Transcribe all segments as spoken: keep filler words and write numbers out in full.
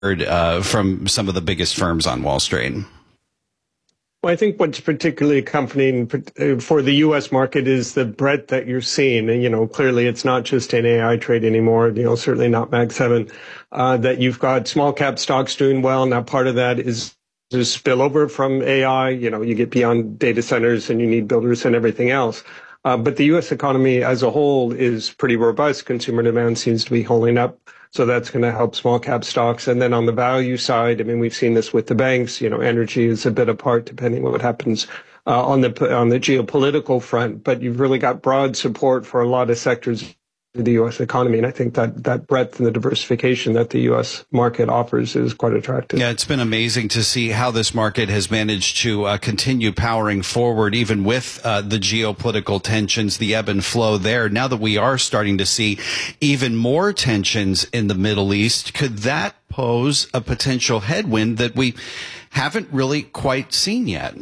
uh, from some of the biggest firms on Wall Street? Well, I think what's particularly accompanying for the U S market is the breadth that you're seeing. And, you know, clearly it's not just an A I trade anymore, you know, certainly not Mag seven, uh, that you've got small cap stocks doing well. Now, part of that is the spillover from A I. You know, you get beyond data centers and you need builders and everything else. Uh, but the U S economy as a whole is pretty robust. Consumer demand seems to be holding up. So that's going to help small cap stocks. And then on the value side, I mean, we've seen this with the banks. You know, energy is a bit apart depending on what happens uh, on the on the geopolitical front. But you've really got broad support for a lot of sectors of the U S economy. And I think that that breadth and the diversification that the U S market offers is quite attractive. Yeah, it's been amazing to see how this market has managed to uh, continue powering forward, even with uh, the geopolitical tensions, the ebb and flow there. Now that we are starting to see even more tensions in the Middle East, could that pose a potential headwind that we haven't really quite seen yet?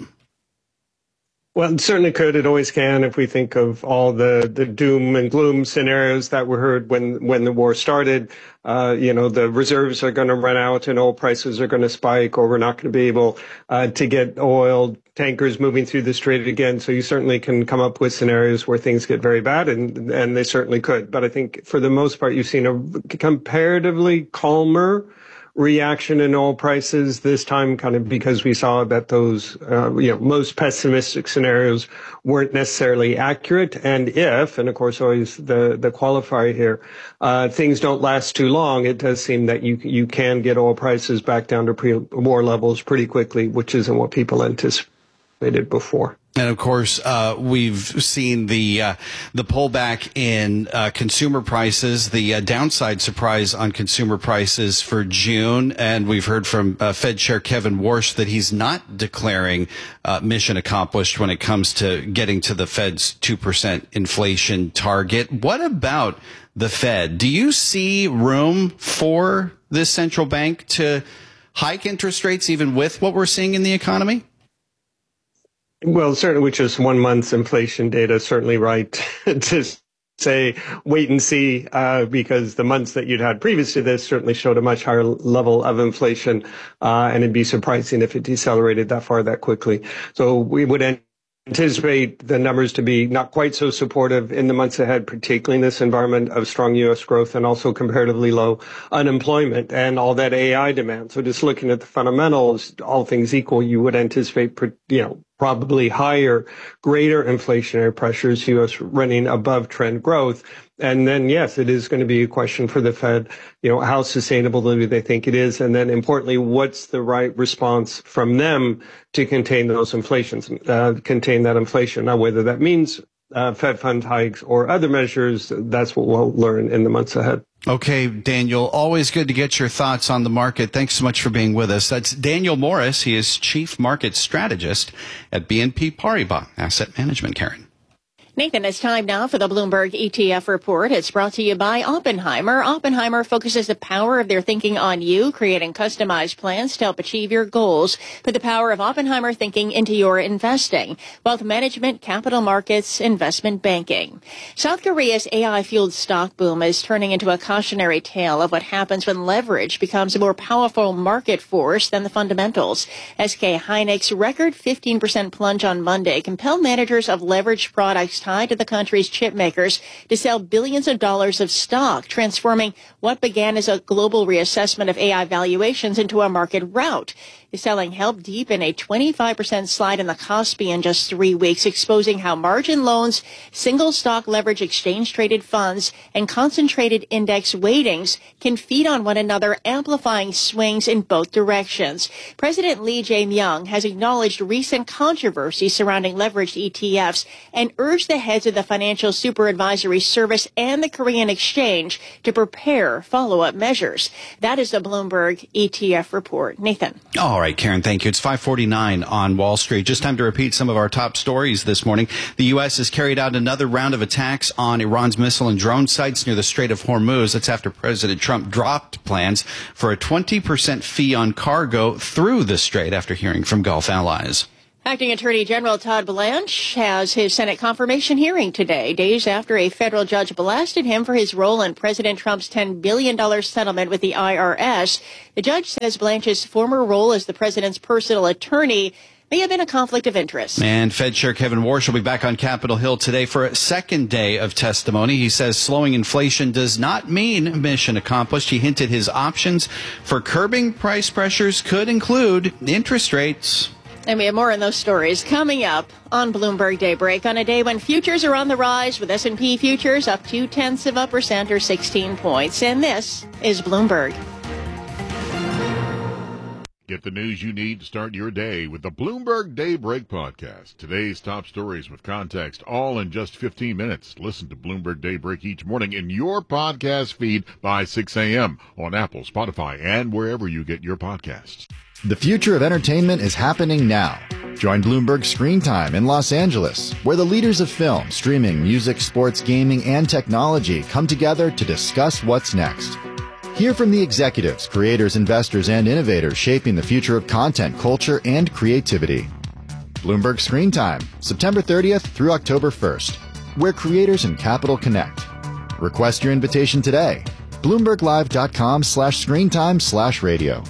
Well, it certainly could. It always can. If we think of all the, the doom and gloom scenarios that were heard when, when the war started, uh, you know, the reserves are going to run out and oil prices are going to spike, or we're not going to be able uh, to get oil tankers moving through the strait again. So you certainly can come up with scenarios where things get very bad, and, and they certainly could. But I think for the most part, you've seen a comparatively calmer reaction in oil prices this time, kind of because we saw that those, uh, you know, most pessimistic scenarios weren't necessarily accurate. And if, and of course always the, the qualifier here, uh, things don't last too long, it does seem that you, you can get oil prices back down to pre-war levels pretty quickly, which isn't what people anticipated before. And of course, uh, we've seen the uh, the pullback in uh, consumer prices, the uh, downside surprise on consumer prices for June. And we've heard from uh, Fed Chair Kevin Warsh that he's not declaring uh, mission accomplished when it comes to getting to the Fed's two percent inflation target. What about the Fed? Do you see room for this central bank to hike interest rates even with what we're seeing in the economy? Well, certainly with just one month's inflation data, certainly right to say wait and see, uh, because the months that you'd had previous to this certainly showed a much higher level of inflation, uh, and it'd be surprising if it decelerated that far that quickly. So we would anticipate the numbers to be not quite so supportive in the months ahead, particularly in this environment of strong U S growth and also comparatively low unemployment and all that A I demand. So just looking at the fundamentals, all things equal, you would anticipate, you know, probably higher, greater inflationary pressures, U S running above trend growth. And then, yes, it is going to be a question for the Fed, you know, how sustainable do they think it is? And then importantly, what's the right response from them to contain those inflations, uh, contain that inflation? Now, whether that means uh, Fed fund hikes or other measures, that's what we'll learn in the months ahead. Okay, Daniel, always good to get your thoughts on the market. Thanks so much for being with us. That's Daniel Morris. He is Chief Market Strategist at B N P Paribas Asset Management. Karen. Nathan, it's time now for the Bloomberg E T F report. It's brought to you by Oppenheimer. Oppenheimer focuses the power of their thinking on you, creating customized plans to help achieve your goals. Put the power of Oppenheimer thinking into your investing. Wealth management, capital markets, investment banking. South Korea's A I-fueled stock boom is turning into a cautionary tale of what happens when leverage becomes a more powerful market force than the fundamentals. S K Hynix's record fifteen percent plunge on Monday compelled managers of leveraged products tied to the country's chip makers to sell billions of dollars of stock, transforming what began as a global reassessment of A I valuations into a market rout. The selling helped deepen a twenty-five percent slide in the Kospi in just three weeks, exposing how margin loans, single stock leverage exchange traded funds, and concentrated index weightings can feed on one another, amplifying swings in both directions. President Lee Jae-myung has acknowledged recent controversy surrounding leveraged E T Fs and urged the heads of the Financial Superadvisory Service and the Korean Exchange to prepare follow-up measures. That is the Bloomberg E T F report. Nathan. All right, Karen, thank you. It's five forty-nine on Wall Street. Just time to repeat some of our top stories this morning. The U S has carried out another round of attacks on Iran's missile and drone sites near the Strait of Hormuz. That's after President Trump dropped plans for a twenty percent fee on cargo through the strait after hearing from Gulf allies. Acting Attorney General Todd Blanche has his Senate confirmation hearing today, days after a federal judge blasted him for his role in President Trump's ten billion dollars settlement with the I R S. The judge says Blanche's former role as the president's personal attorney may have been a conflict of interest. And Fed Chair Kevin Warsh will be back on Capitol Hill today for a second day of testimony. He says slowing inflation does not mean mission accomplished. He hinted his options for curbing price pressures could include interest rates. And we have more on those stories coming up on Bloomberg Daybreak on a day when futures are on the rise, with S and P futures up two tenths of a percent or sixteen points. And this is Bloomberg. Get the news you need to start your day with the Bloomberg Daybreak podcast. Today's top stories with context, all in just fifteen minutes. Listen to Bloomberg Daybreak each morning in your podcast feed by six a.m. on Apple, Spotify, and wherever you get your podcasts. The future of entertainment is happening now. Join Bloomberg Screen Time in Los Angeles, where the leaders of film, streaming, music, sports, gaming, and technology come together to discuss what's next. Hear from the executives, creators, investors, and innovators shaping the future of content, culture, and creativity. Bloomberg Screen Time, September thirtieth through October first, where creators and capital connect. Request your invitation today. BloombergLive.com slash screentime slash radio.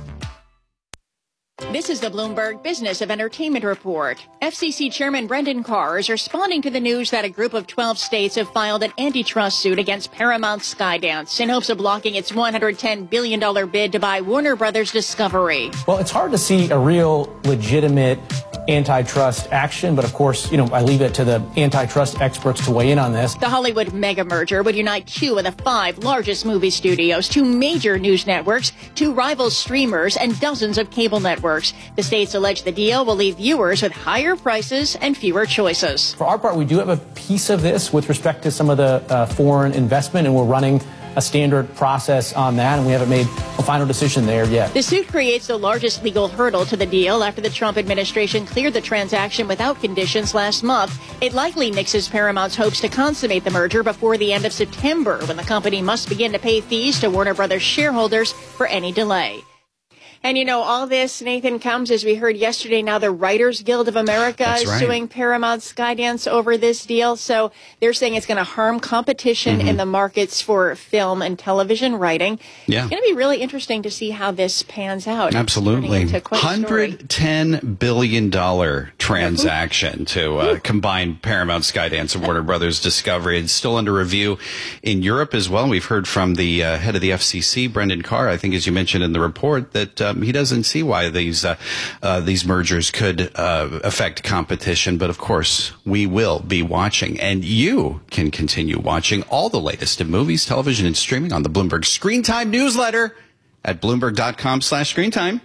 This is the Bloomberg Business of Entertainment Report. F C C Chairman Brendan Carr is responding to the news that a group of twelve states have filed an antitrust suit against Paramount Skydance in hopes of blocking its one hundred ten billion dollars bid to buy Warner Brothers Discovery. Well, it's hard to see a real legitimate antitrust action, but of course, you know, I leave it to the antitrust experts to weigh in on this. The Hollywood mega merger would unite two of the five largest movie studios, two major news networks, two rival streamers, and dozens of cable networks. The states allege the deal will leave viewers with higher prices and fewer choices. For our part, we do have a piece of this with respect to some of the uh, foreign investment, and we're running a standard process on that, and we haven't made a final decision there yet. The suit creates the largest legal hurdle to the deal after the Trump administration cleared the transaction without conditions last month. It likely nixes Paramount's hopes to consummate the merger before the end of September, when the company must begin to pay fees to Warner Brothers shareholders for any delay. And, you know, all this, Nathan, comes, as we heard yesterday, now the Writers Guild of America That's is right. suing Paramount Skydance over this deal. So they're saying it's going to harm competition mm-hmm. in the markets for film and television writing. Yeah. It's going to be really interesting to see how this pans out. Absolutely. one hundred ten billion dollars transaction to uh, combine Paramount Skydance and Warner Brothers Discovery. It's still under review in Europe as well. We've heard from the uh, head of the F C C, Brendan Carr, I think, as you mentioned in the report, that um, he doesn't see why these uh, uh, these mergers could uh, affect competition. But of course, we will be watching, and you can continue watching all the latest in movies, television, and streaming on the Bloomberg Screen Time newsletter at Bloomberg.com slash screen time.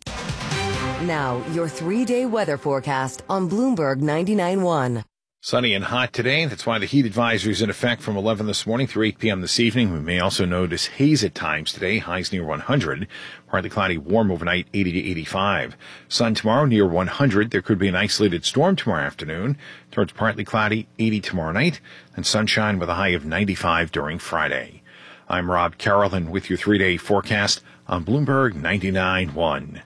Now, your three-day weather forecast on Bloomberg ninety-nine point one. Sunny and hot today. That's why the heat advisory is in effect from eleven this morning through eight p.m. this evening. We may also notice haze at times today, highs near one hundred. Partly cloudy, warm overnight, eighty to eighty-five. Sun tomorrow near one hundred. There could be an isolated storm tomorrow afternoon. Towards partly cloudy, eighty tomorrow night. And sunshine with a high of ninety-five during Friday. I'm Rob Carrollton with your three-day forecast on Bloomberg ninety-nine point one.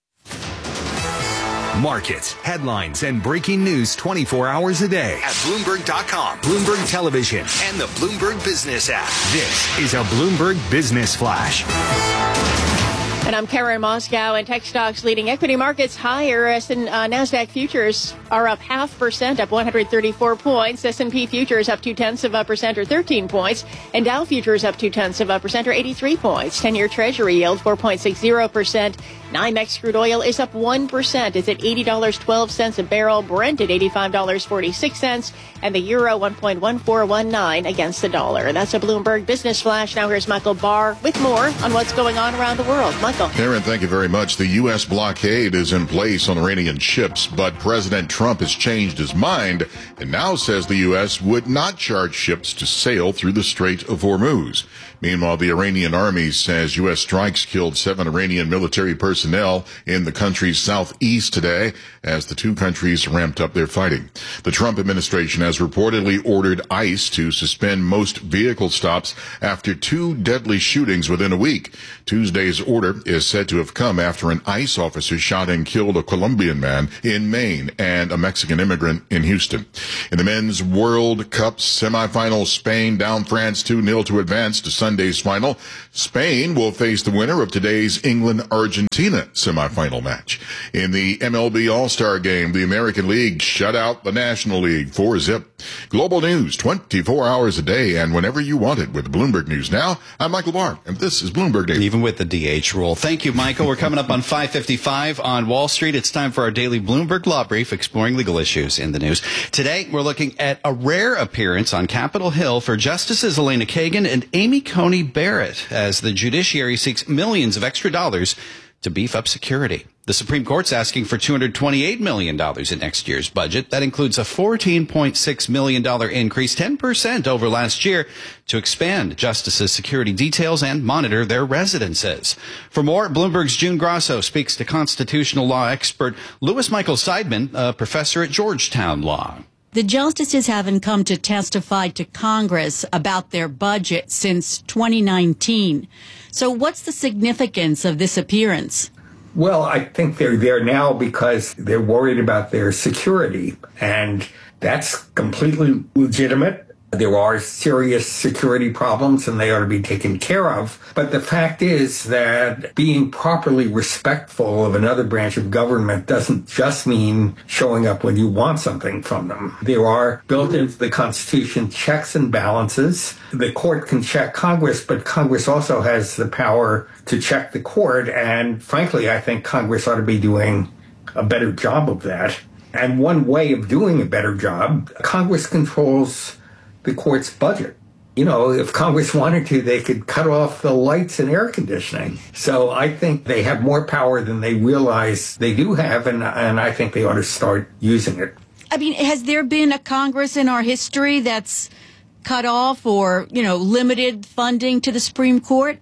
Markets, headlines, and breaking news twenty-four hours a day at Bloomberg dot com, Bloomberg Television, and the Bloomberg Business app. This is a Bloomberg Business Flash. And I'm Karen Moscow, and tech stocks leading equity markets higher. As in, uh, NASDAQ futures are up half percent, up one hundred thirty-four points. S and P futures up two-tenths of a percent, or thirteen points. And Dow futures up two-tenths of a percent, or eighty-three points. ten-year Treasury yield four point six zero percent. NYMEX crude oil is up one percent. It's at eighty dollars and twelve cents a barrel. Brent at eighty-five dollars and forty-six cents. And the euro one point one four one nine against the dollar. That's a Bloomberg Business Flash. Now here's Michael Barr with more on what's going on around the world. Michael. Aaron, thank you very much. The U S blockade is in place on Iranian ships, but President Trump has changed his mind and now says the U S would not charge ships to sail through the Strait of Hormuz. Meanwhile, the Iranian army says U S strikes killed seven Iranian military personnel personnel in the country's southeast today as the two countries ramped up their fighting. The Trump administration has reportedly ordered ICE to suspend most vehicle stops after two deadly shootings within a week. Tuesday's order is said to have come after an ICE officer shot and killed a Colombian man in Maine and a Mexican immigrant in Houston. In the Men's World Cup semifinal, Spain down France two nil to advance to Sunday's final. Spain will face the winner of today's England-Argentina semifinal match. In the M L B All-Star Game, the American League shut out the National League four zip. Global news twenty-four hours a day and whenever you want it with Bloomberg News Now. I'm Michael Barr, and this is Bloomberg Daily. Even with the D H rule. Thank you, Michael. We're coming up on five fifty-five on Wall Street. It's time for our daily Bloomberg Law Brief, exploring legal issues in the news. Today, we're looking at a rare appearance on Capitol Hill for Justices Elena Kagan and Amy Coney Barrett as the judiciary seeks millions of extra dollars to beef up security. The Supreme Court's asking for two hundred twenty-eight million dollars in next year's budget. That includes a fourteen point six million dollars increase, ten percent over last year, to expand justices' security details and monitor their residences. For more, Bloomberg's June Grosso speaks to constitutional law expert Louis Michael Seidman, a professor at Georgetown Law. The justices haven't come to testify to Congress about their budget since twenty nineteen. So what's the significance of this appearance? Well, I think they're there now because they're worried about their security, and that's completely legitimate. There are serious security problems and they ought to be taken care of. But the fact is that being properly respectful of another branch of government doesn't just mean showing up when you want something from them. There are built into the Constitution checks and balances. The court can check Congress, but Congress also has the power to check the court. And frankly, I think Congress ought to be doing a better job of that. And one way of doing a better job, Congress controls the court's budget. You know, if Congress wanted to, they could cut off the lights and air conditioning. So I think they have more power than they realize they do have, and, and I think they ought to start using it. I mean, has there been a Congress in our history that's cut off or, you know, limited funding to the Supreme Court?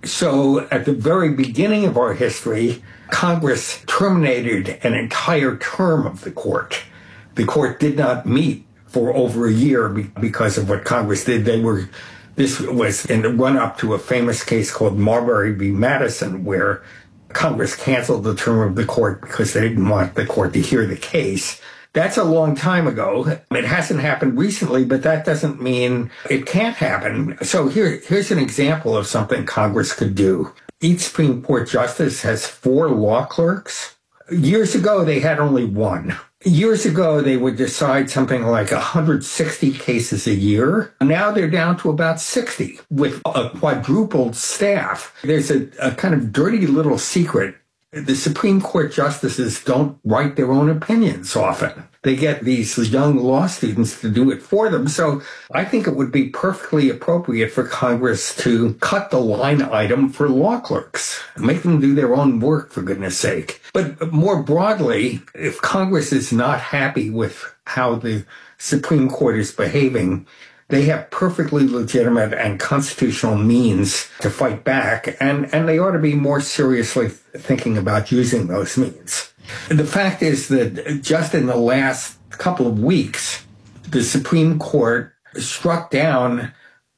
So at the very beginning of our history, Congress terminated an entire term of the court. The court did not meet for over a year because of what Congress did. They were, this was in the run-up to a famous case called Marbury v. Madison, where Congress canceled the term of the court because they didn't want the court to hear the case. That's a long time ago. It hasn't happened recently, but that doesn't mean it can't happen. So here, here's an example of something Congress could do. Each Supreme Court justice has four law clerks. Years ago, they had only one. Years ago, they would decide something like one hundred sixty cases a year. Now they're down to about sixty with a quadrupled staff. There's a, a kind of dirty little secret. The Supreme Court justices don't write their own opinions often. They get these young law students to do it for them. So I think it would be perfectly appropriate for Congress to cut the line item for law clerks, make them do their own work, for goodness sake. But more broadly, if Congress is not happy with how the Supreme Court is behaving, they have perfectly legitimate and constitutional means to fight back, and, and they ought to be more seriously thinking about using those means. The fact is that just in the last couple of weeks, the Supreme Court struck down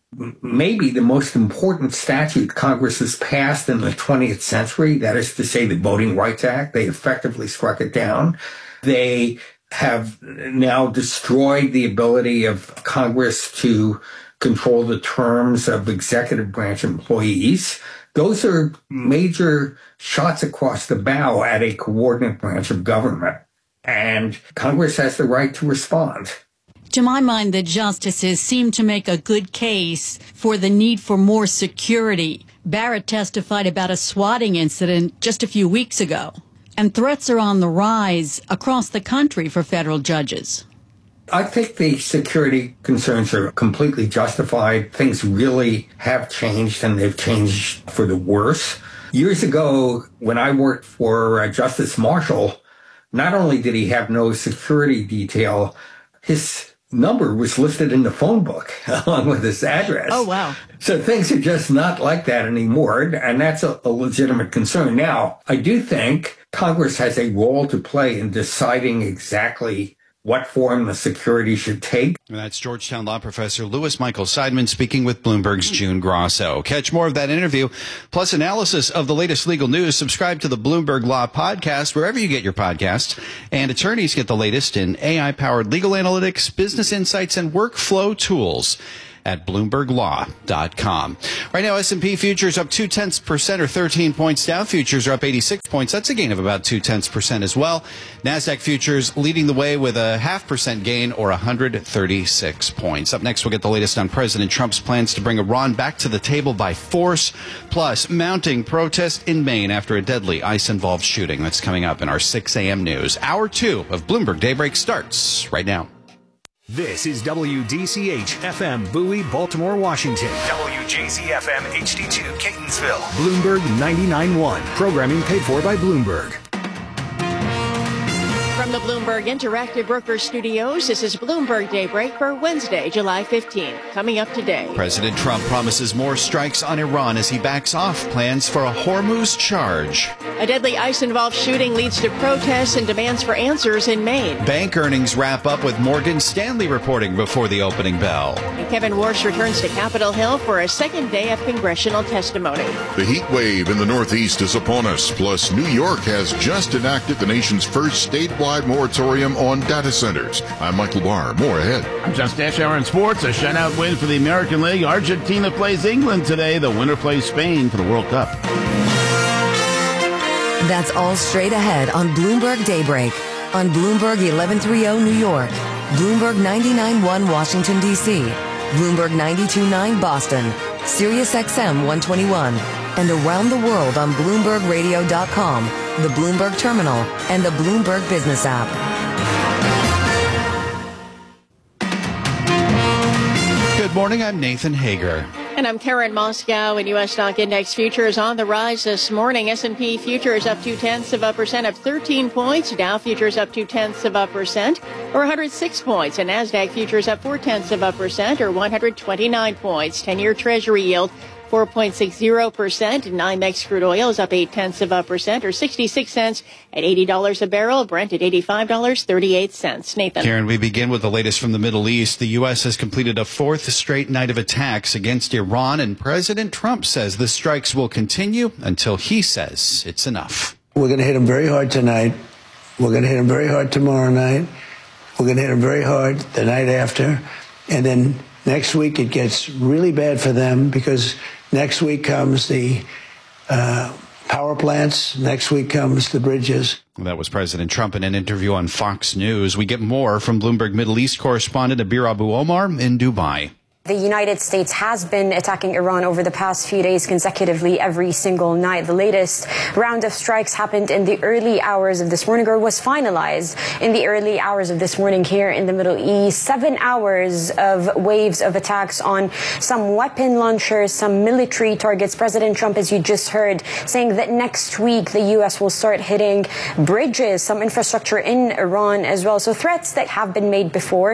maybe the most important statute Congress has passed in the twentieth century, that is to say the Voting Rights Act. They effectively struck it down. They have now destroyed the ability of Congress to control the terms of executive branch employees. Those are major shots across the bow at a coordinate branch of government, and Congress has the right to respond. To my mind, the justices seem to make a good case for the need for more security. Barrett testified about a swatting incident just a few weeks ago, and threats are on the rise across the country for federal judges. I think the security concerns are completely justified. Things really have changed, and they've changed for the worse. Years ago, when I worked for uh, Justice Marshall, not only did he have no security detail, his number was listed in the phone book along with his address. Oh, wow. So things are just not like that anymore, and that's a, a legitimate concern. Now, I do think Congress has a role to play in deciding exactly what form the security should take. And that's Georgetown law professor Louis Michael Seidman speaking with Bloomberg's June Grosso. Catch more of that interview, plus analysis of the latest legal news. Subscribe to the Bloomberg Law Podcast wherever you get your podcasts. And attorneys get the latest in A I-powered legal analytics, business insights, and workflow tools at Bloomberg Law dot com. Right now, S and P futures up two tenths percent or thirteen points. Dow futures are up eighty-six points. That's a gain of about two tenths percent as well. NASDAQ futures leading the way with a half percent gain or one hundred thirty-six points. Up next, we'll get the latest on President Trump's plans to bring Iran back to the table by force, plus mounting protest in Maine after a deadly ICE-involved shooting. That's coming up in our six a.m. news. Hour two of Bloomberg Daybreak starts right now. This is W D C H F M Bowie, Baltimore, Washington. W J Z F M H D two Catonsville. Bloomberg ninety-nine point one. Programming paid for by Bloomberg. From the Bloomberg Interactive Brokers Studios, this is Bloomberg Daybreak for Wednesday, July fifteenth. Coming up today. President Trump promises more strikes on Iran as he backs off plans for a Hormuz charge. A deadly ICE-involved shooting leads to protests and demands for answers in Maine. Bank earnings wrap up with Morgan Stanley reporting before the opening bell. And Kevin Warsh returns to Capitol Hill for a second day of congressional testimony. The heat wave in the Northeast is upon us. Plus, New York has just enacted the nation's first statewide moratorium on data centers. I'm Michael Barr. More ahead. I'm John Stashower in sports. A shutout win for the American League. Argentina plays England today. The winner plays Spain for the World Cup. That's all straight ahead on Bloomberg Daybreak on Bloomberg eleven thirty New York, Bloomberg ninety-nine point one Washington, D C, Bloomberg ninety-two point nine Boston, Sirius X M one twenty-one, and around the world on Bloomberg Radio dot com, the Bloomberg Terminal, and the Bloomberg Business app. Good morning, I'm Nathan Hager. And I'm Karen Moscow. And U S stock index futures on the rise this morning. S and P futures up two tenths of a percent, up thirteen points. Dow futures up two tenths of a percent, or one hundred six points. And NASDAQ futures up four tenths of a percent, or one hundred twenty-nine points. ten-year Treasury yield four point six zero percent. NYMEX crude oil is up eight tenths of a percent, or sixty-six cents at eighty dollars a barrel. Brent at eighty-five dollars and thirty-eight cents. Nathan. Karen, we begin with the latest from the Middle East. The U S has completed a fourth straight night of attacks against Iran, and President Trump says the strikes will continue until he says it's enough. We're going to hit them very hard tonight. We're going to hit them very hard tomorrow night. We're going to hit them very hard the night after. And then next week it gets really bad for them because next week comes the uh, power plants. Next week comes the bridges. That was President Trump in an interview on Fox News. We get more from Bloomberg Middle East correspondent Abir Abu Omar in Dubai. The United States has been attacking Iran over the past few days consecutively every single night. The latest round of strikes happened in the early hours of this morning, or was finalized in the early hours of this morning here in the Middle East. Seven hours of waves of attacks on some weapon launchers, some military targets. President Trump, as you just heard, saying that next week the U S will start hitting bridges, some infrastructure in Iran as well. So threats that have been made before.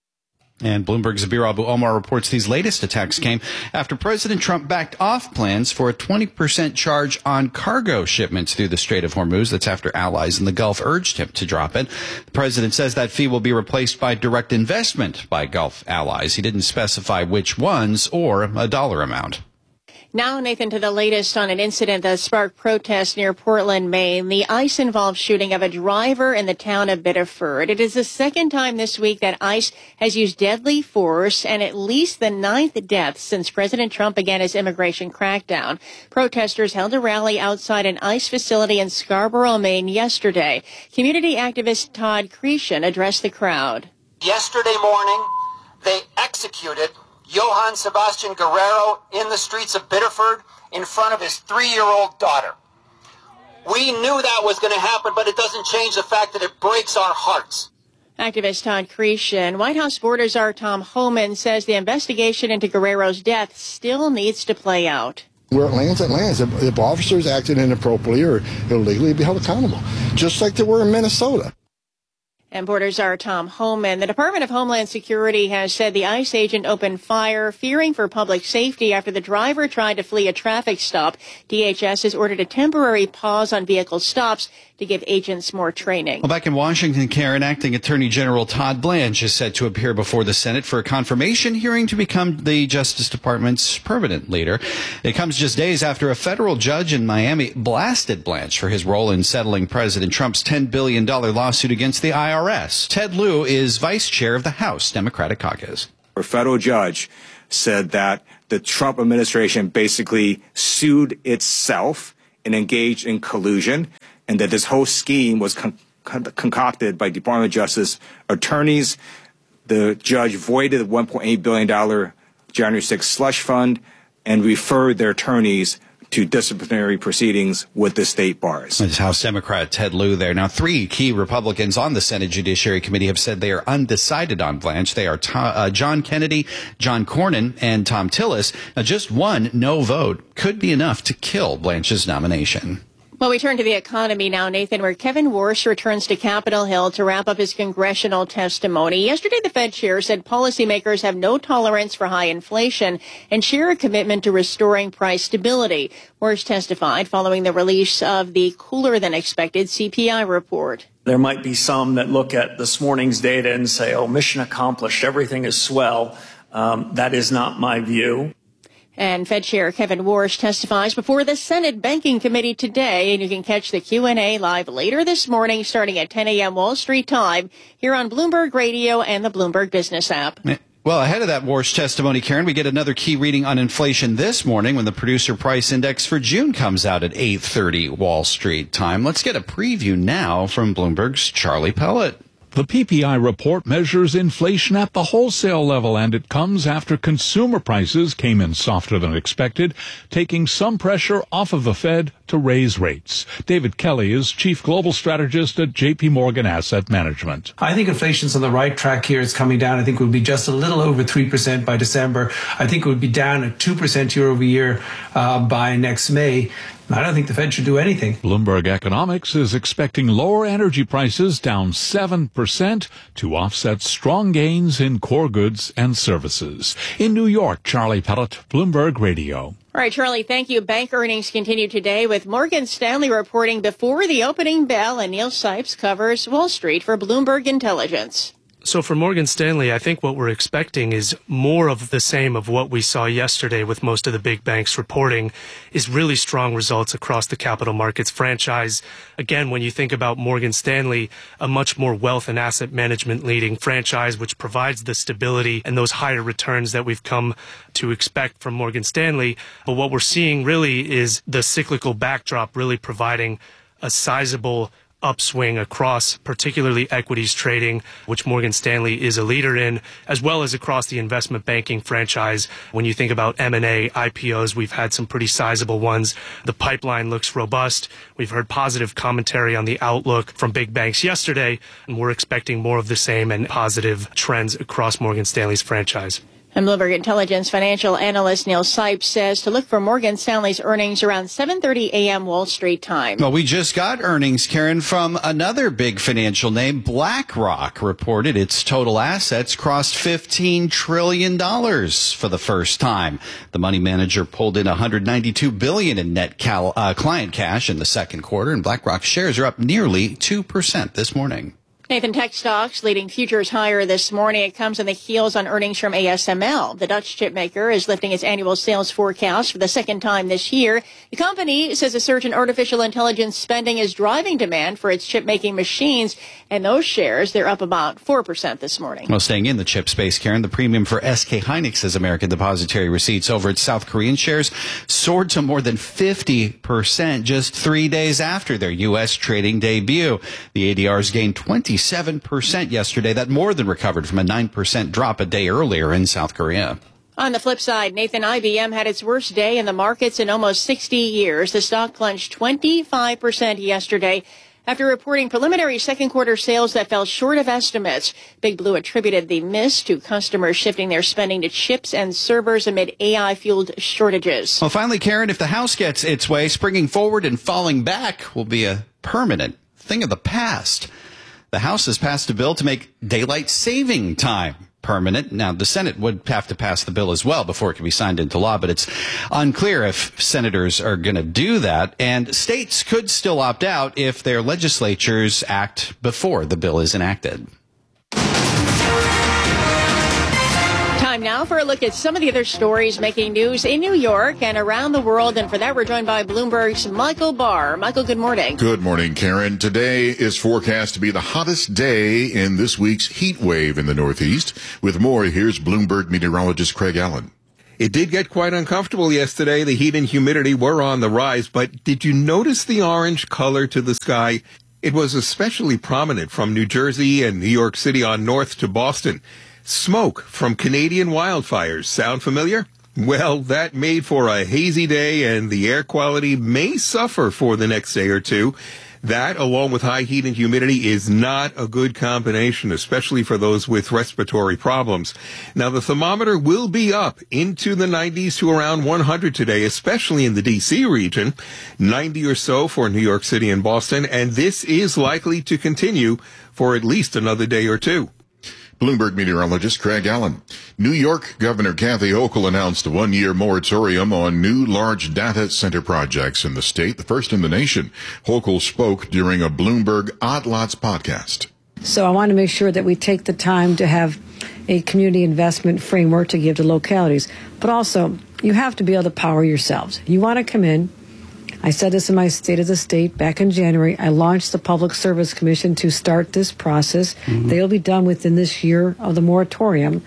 And Bloomberg's Abir Abu Omar reports these latest attacks came after President Trump backed off plans for a twenty percent charge on cargo shipments through the Strait of Hormuz. That's after allies in the Gulf urged him to drop it. The president says that fee will be replaced by direct investment by Gulf allies. He didn't specify which ones or a dollar amount. Now, Nathan, to the latest on an incident that sparked protests near Portland, Maine. The ICE-involved shooting of a driver in the town of Biddeford. It is the second time this week that ICE has used deadly force, and at least the ninth death since President Trump began his immigration crackdown. Protesters held a rally outside an ICE facility in Scarborough, Maine yesterday. Community activist Todd Cretion addressed the crowd. Yesterday morning, they executed Johann Sebastian Guerrero in the streets of Biddeford in front of his three-year-old daughter. We knew that was going to happen, but it doesn't change the fact that it breaks our hearts. Activist Todd Cretion. White House Border Czar Tom Homan says the investigation into Guerrero's death still needs to play out. Where it lands, it lands. If, if officers acted inappropriately or illegally, be held accountable, just like they were in Minnesota. And Border Czar Tom Homan. The Department of Homeland Security has said the ICE agent opened fire, fearing for public safety after the driver tried to flee a traffic stop. D H S has ordered a temporary pause on vehicle stops to give agents more training. Well, back in Washington, Karen, Acting Attorney General Todd Blanche is set to appear before the Senate for a confirmation hearing to become the Justice Department's permanent leader. It comes just days after a federal judge in Miami blasted Blanche for his role in settling President Trump's ten billion dollars lawsuit against the I R S. Ted Lieu is vice chair of the House Democratic Caucus. A federal judge said that the Trump administration basically sued itself and engaged in collusion, and that this whole scheme was con- con- concocted by Department of Justice attorneys. The judge voided the one point eight billion dollars January sixth slush fund and referred their attorneys to disciplinary proceedings with the state bars. It's House Democrat Ted Lieu there. Now, three key Republicans on the Senate Judiciary Committee have said they are undecided on Blanche. They are Tom, uh, John Kennedy, John Cornyn, and Tom Tillis. Now, just one no vote could be enough to kill Blanche's nomination. Well, we turn to the economy now, Nathan, where Kevin Warsh returns to Capitol Hill to wrap up his congressional testimony. Yesterday, the Fed chair said policymakers have no tolerance for high inflation and share a commitment to restoring price stability. Warsh testified following the release of the cooler-than-expected C P I report. There might be some that look at this morning's data and say, oh, mission accomplished, everything is swell. Um, that is not my view. And Fed Chair Kevin Warsh testifies before the Senate Banking Committee today. And you can catch the Q and A live later this morning starting at ten a.m. Wall Street time here on Bloomberg Radio and the Bloomberg Business app. Well, ahead of that Warsh testimony, Karen, we get another key reading on inflation this morning when the Producer Price Index for June comes out at eight thirty Wall Street time. Let's get a preview now from Bloomberg's Charlie Pellet. The P P I report measures inflation at the wholesale level, and it comes after consumer prices came in softer than expected, taking some pressure off of the Fed to raise rates. David Kelly is chief global strategist at J P Morgan Asset Management. I think inflation's on the right track here. It's coming down. I think it would be just a little over three percent by December. I think it would be down at two percent year over year uh, by next May. I don't think the Fed should do anything. Bloomberg Economics is expecting lower energy prices down seven percent to offset strong gains in core goods and services. In New York, Charlie Pellet, Bloomberg Radio. All right, Charlie, thank you. Bank earnings continue today with Morgan Stanley reporting before the opening bell, and Neil Sipes covers Wall Street for Bloomberg Intelligence. So for Morgan Stanley, I think what we're expecting is more of the same of what we saw yesterday with most of the big banks reporting is really strong results across the capital markets franchise. Again, when you think about Morgan Stanley, a much more wealth and asset management leading franchise, which provides the stability and those higher returns that we've come to expect from Morgan Stanley. But what we're seeing really is the cyclical backdrop really providing a sizable upswing across particularly equities trading, which Morgan Stanley is a leader in, as well as across the investment banking franchise. When you think about M and A, I P Os, we've had some pretty sizable ones. The pipeline looks robust. We've heard positive commentary on the outlook from big banks yesterday, and we're expecting more of the same and positive trends across Morgan Stanley's franchise. And Bloomberg Intelligence financial analyst Neil Sipes says to look for Morgan Stanley's earnings around seven thirty a.m. Wall Street time. Well, we just got earnings, Karen, from another big financial name. BlackRock reported its total assets crossed fifteen trillion dollars for the first time. The money manager pulled in one hundred ninety-two billion dollars in net cal- uh, client cash in the second quarter, and BlackRock shares are up nearly two percent this morning. Nathan, tech stocks leading futures higher this morning. It comes on the heels on earnings from A S M L. The Dutch chip maker is lifting its annual sales forecast for the second time this year. The company says a surge in artificial intelligence spending is driving demand for its chip-making machines, and those shares, they're up about four percent this morning. Well, staying in the chip space, Karen, the premium for S K Hynix's American Depository receipts over its South Korean shares soared to more than fifty percent just three days after their U S trading debut. The A D Rs gained twenty Seven percent yesterday. That more than recovered from a nine percent drop a day earlier in South Korea. On the flip side, Nathan, I B M had its worst day in the markets in almost sixty years. The stock plunged twenty-five percent yesterday after reporting preliminary second quarter sales that fell short of estimates. Big Blue attributed the miss to customers shifting their spending to chips and servers amid A I-fueled shortages. Well, finally, Karen, if the House gets its way, springing forward and falling back will be a permanent thing of the past. The House has passed a bill to make daylight saving time permanent. Now, the Senate would have to pass the bill as well before it can be signed into law, but it's unclear if senators are going to do that. And states could still opt out if their legislatures act before the bill is enacted. Time now for a look at some of the other stories making news in New York and around the world. And for that, we're joined by Bloomberg's Michael Barr. Michael, good morning. Good morning, Karen. Today is forecast to be the hottest day in this week's heat wave in the Northeast. With more, here's Bloomberg meteorologist Craig Allen. It did get quite uncomfortable yesterday. The heat and humidity were on the rise, but did you notice the orange color to the sky? It was especially prominent from New Jersey and New York City on north to Boston. Smoke from Canadian wildfires. Sound familiar? Well, that made for a hazy day, and the air quality may suffer for the next day or two. That, along with high heat and humidity, is not a good combination, especially for those with respiratory problems. Now, the thermometer will be up into the nineties to around one hundred today, especially in the D C region, ninety or so for New York City and Boston, and this is likely to continue for at least another day or two. Bloomberg meteorologist Craig Allen. New York Governor Kathy Hochul announced a one-year moratorium on new large data center projects in the state, the first in the nation. Hochul spoke during a Bloomberg Odd Lots podcast. So I want to make sure that we take the time to have a community investment framework to give to localities. But also, you have to be able to power yourselves. You want to come in. I said this in my State of the State back in January. I launched the Public Service Commission to start this process. Mm-hmm. They'll be done within this year of the moratorium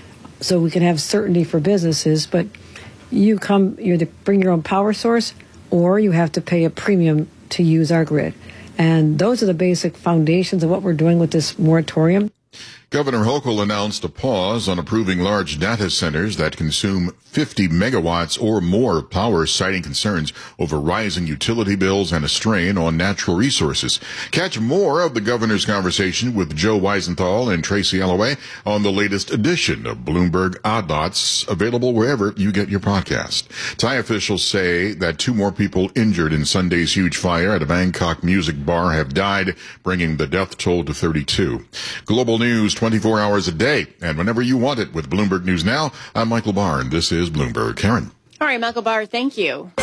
so we can have certainty for businesses. But you come, you either bring your own power source or you have to pay a premium to use our grid. And those are the basic foundations of what we're doing with this moratorium. Governor Hochul announced a pause on approving large data centers that consume fifty megawatts or more power, citing concerns over rising utility bills and a strain on natural resources. Catch more of the governor's conversation with Joe Weisenthal and Tracy Alloway on the latest edition of Bloomberg Odd Lots, available wherever you get your podcast. Thai officials say that two more people injured in Sunday's huge fire at a Bangkok music bar have died, bringing the death toll to thirty-two. Global news twenty-four hours a day, and whenever you want it with Bloomberg News Now. I'm Michael Barr, and this is Bloomberg. Karen. All right, Michael Barr, thank you.